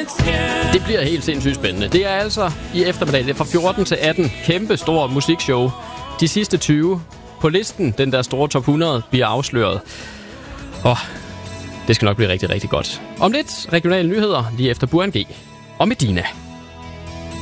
Det bliver helt sindssygt spændende. Det er altså i eftermiddag, det er fra 14 til 18. Kæmpe stor musikshow. De sidste 20 på listen, den der store top 100, bliver afsløret. Det skal nok blive rigtig, rigtig godt. Om lidt regionale nyheder lige efter Burhan G og Medina.